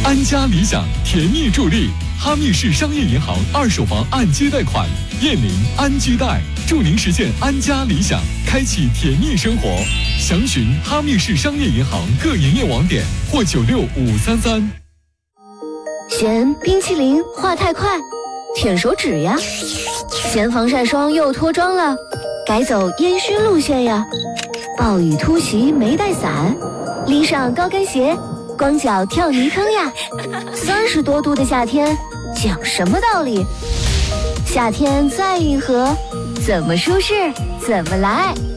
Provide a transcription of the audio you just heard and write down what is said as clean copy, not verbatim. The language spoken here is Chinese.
安家理想甜蜜助力，哈密市商业银行二手房按揭贷款，燕宁安居贷，祝您实现安家理想，开启甜蜜生活。详询哈密市商业银行各营业网点或96533。 嫌冰淇淋化太快，舔手指呀；嫌防晒霜又脱妆了，改走烟熏路线呀。暴雨突袭没带伞，拎上高跟鞋，光脚跳泥坑呀。30多度的夏天，讲什么道理？夏天再硬核，怎么舒适怎么来。